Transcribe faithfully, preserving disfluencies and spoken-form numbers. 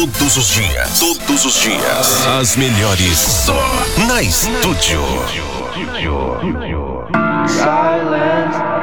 Todos os dias, todos os dias, as melhores só na Estúdio. Silence.